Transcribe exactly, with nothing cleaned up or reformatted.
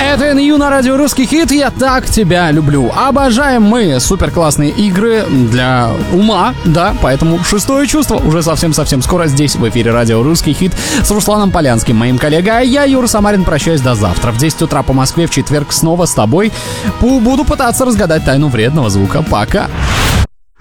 Это эн ю на радио «Русский хит». Я так тебя люблю. Обожаем мы супер классные игры для ума, да, поэтому шестое чувство уже совсем-совсем скоро здесь, в эфире радио «Русский хит» с Русланом Полянским, моим коллегой. А я, Юра Самарин, прощаюсь до завтра. В десять утра по Москве в четверг снова с тобой. Буду пытаться разгадать тайну вредного звука. Пока.